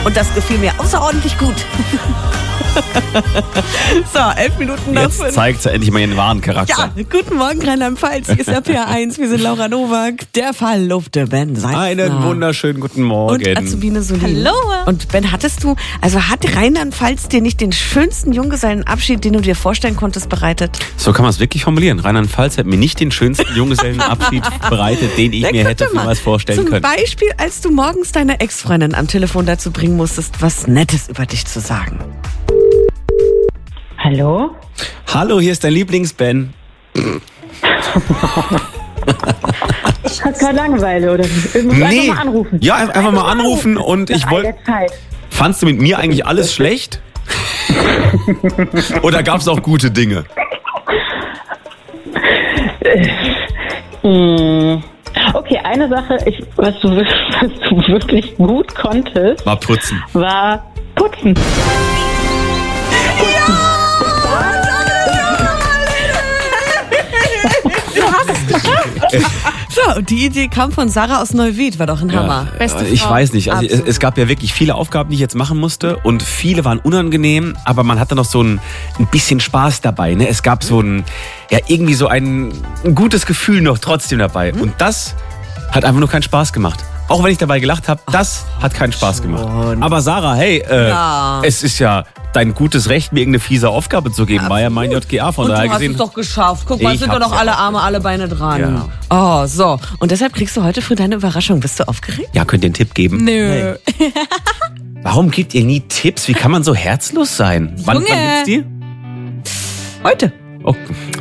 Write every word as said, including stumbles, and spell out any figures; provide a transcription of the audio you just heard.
Und das gefiel mir außerordentlich gut. So, elf Minuten nach Jetzt fünf. zeigt sie endlich mal ihren wahren Charakter. Ja, guten Morgen Rheinland-Pfalz. Hier ist R P R eins. Wir sind Laura Nowak, der verlobte Ben Seifner. Einen wunderschönen guten Morgen. Und Azubine Solin. Hallo. Und Ben, hattest du, also hat Rheinland-Pfalz dir nicht den schönsten Junggesellenabschied, den du dir vorstellen konntest, bereitet? So kann man es wirklich formulieren. Rheinland-Pfalz hat mir nicht den schönsten Junggesellenabschied bereitet, den ich Na, mir guck hätte doch mal. für was vorstellen Zum können. Beispiel, als du morgens deine Ex-Freundin am Telefon dazu bringen musstest, was Nettes über dich zu sagen. Hallo? Hallo, hier ist dein Lieblings-Ben. Hast gerade Langeweile oder wie? Ich muss einfach mal anrufen. Ja, einfach mal anrufen und ich wollte. Zeit. Fandst du mit mir eigentlich alles schlecht? Oder gab es auch gute Dinge? Hm. Okay, eine Sache, ich, was, du, was du wirklich gut konntest, War putzen. war putzen. So, und die Idee kam von Sarah aus Neuwied, war doch ein Hammer. Ja, Beste ich Frau. weiß nicht. Also es, Absolut. es gab ja wirklich viele Aufgaben, die ich jetzt machen musste und viele waren unangenehm, aber man hatte noch so ein, ein bisschen Spaß dabei. Ne? Es gab so ein, ja irgendwie so ein, ein gutes Gefühl noch trotzdem dabei. Und das hat einfach nur keinen Spaß gemacht. Auch wenn ich dabei gelacht habe, das hat keinen Spaß gemacht. Aber Sarah, hey, äh, Ja. es ist ja dein gutes Recht, mir irgendeine fiese Aufgabe zu geben. War ja mein J G A von Und daher du hast gesehen. es doch geschafft. Guck mal, Ich sind doch hab's noch ja alle auch Arme, alle Beine dran. Ja. Oh, so. Und deshalb kriegst du heute für deine Überraschung. Bist du aufgeregt? Ja, könnt ihr einen Tipp geben? Nö. Warum gebt ihr nie Tipps? Wie kann man so herzlos sein? Wann, Junge. wann gibt's die? Heute. Oh.